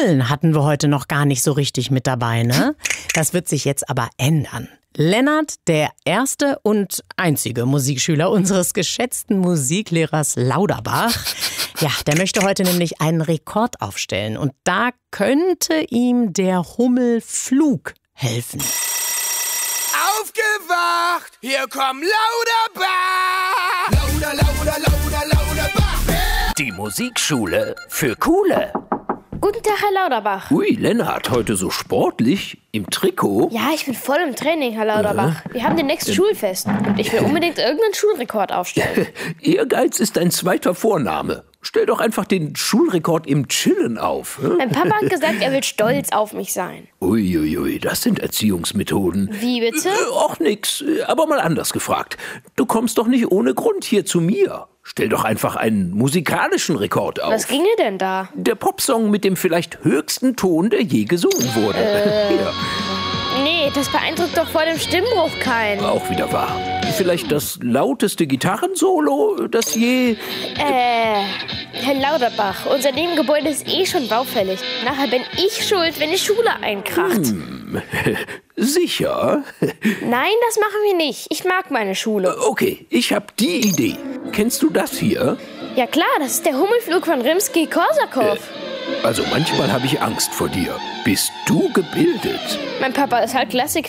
Hummeln hatten wir heute noch gar nicht so richtig mit dabei, ne? Das wird sich jetzt aber ändern. Lennart, der erste und einzige Musikschüler unseres geschätzten Musiklehrers Lauterbach, ja, der möchte heute nämlich einen Rekord aufstellen. Und da könnte ihm der Hummelflug helfen. Aufgewacht, hier kommt Lauterbach! Lauterbach! Die Musikschule für Coole. Guten Tag, Herr Lauterbach. Ui, Lennart, heute so sportlich, im Trikot. Ja, ich bin voll im Training, Herr Lauterbach. Wir haben demnächst Schulfest und ich will unbedingt irgendeinen Schulrekord aufstellen. Ehrgeiz ist dein zweiter Vorname. Stell doch einfach den Schulrekord im Chillen auf. Mein Papa hat gesagt, er will stolz auf mich sein. Uiuiui, das sind Erziehungsmethoden. Wie bitte? Och nix, aber mal anders gefragt. Du kommst doch nicht ohne Grund hier zu mir. Stell doch einfach einen musikalischen Rekord auf. Was ginge denn da? Der Popsong mit dem vielleicht höchsten Ton, der je gesungen wurde. Hier. Nee, das beeindruckt doch vor dem Stimmbruch keinen. Auch wieder wahr. Vielleicht das lauteste Gitarrensolo, das je... Herr Lauterbach, unser Nebengebäude ist eh schon baufällig. Nachher bin ich schuld, wenn die Schule einkracht. Sicher? Nein, das machen wir nicht. Ich mag meine Schule. Okay, ich hab die Idee. Kennst du das hier? Ja klar, das ist der Hummelflug von Rimsky-Korsakow. Also manchmal habe ich Angst vor dir. Bist du gebildet? Mein Papa ist halt Klassikfan.